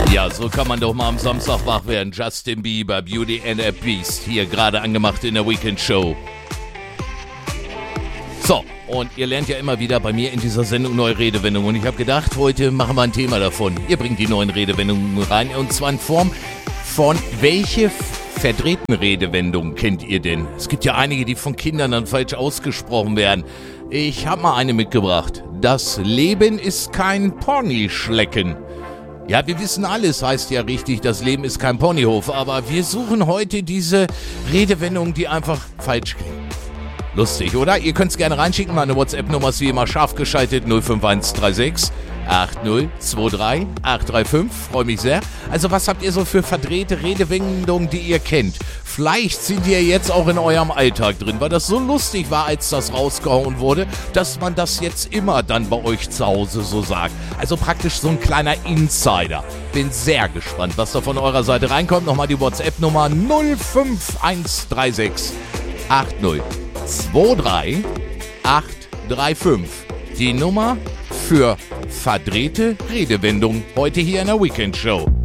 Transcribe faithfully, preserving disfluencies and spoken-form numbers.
Ja, so kann man doch mal am Samstag wach werden. Justin Bieber, Beauty and a Beast, hier gerade angemacht in der Weekend Show. So, und ihr lernt ja immer wieder bei mir in dieser Sendung neue Redewendungen. Und ich habe gedacht, heute machen wir ein Thema davon. Ihr bringt die neuen Redewendungen rein. Und zwar in Form von, welche verdrehten Redewendungen kennt ihr denn? Es gibt ja einige, die von Kindern dann falsch ausgesprochen werden. Ich habe mal eine mitgebracht. Das Leben ist kein Ponyschlecken. Ja, wir wissen alles, heißt ja richtig, das Leben ist kein Ponyhof. Aber wir suchen heute diese Redewendungen, die einfach falsch klingen. Lustig, oder? Ihr könnt es gerne reinschicken. Meine WhatsApp-Nummer ist wie immer scharf geschaltet. null fünf eins drei sechs acht null zwei drei acht drei fünf. Freue mich sehr. Also was habt ihr so für verdrehte Redewendungen, die ihr kennt? Vielleicht sind die ja jetzt auch in eurem Alltag drin, weil das so lustig war, als das rausgehauen wurde, dass man das jetzt immer dann bei euch zu Hause so sagt. Also praktisch so ein kleiner Insider. Bin sehr gespannt, was da von eurer Seite reinkommt. Nochmal die WhatsApp-Nummer null fünf eins drei sechs acht null zwei drei acht drei fünf. Die Nummer für verdrehte Redewendungen heute hier in der Weekend Show.